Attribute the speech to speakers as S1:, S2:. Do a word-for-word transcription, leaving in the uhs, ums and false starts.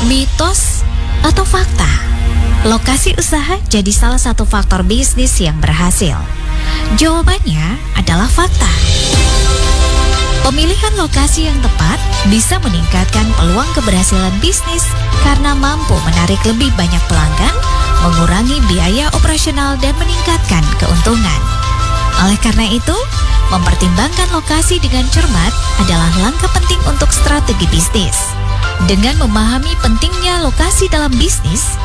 S1: Mitos atau fakta? Lokasi usaha jadi salah satu faktor bisnis yang berhasil. Jawabannya adalah fakta. Pemilihan lokasi yang tepat bisa meningkatkan peluang keberhasilan bisnis karena mampu menarik lebih banyak pelanggan, mengurangi biaya operasional dan meningkatkan keuntungan. Oleh karena itu, mempertimbangkan lokasi dengan cermat adalah langkah penting untuk strategi bisnis. Dengan memahami pentingnya lokasi dalam bisnis,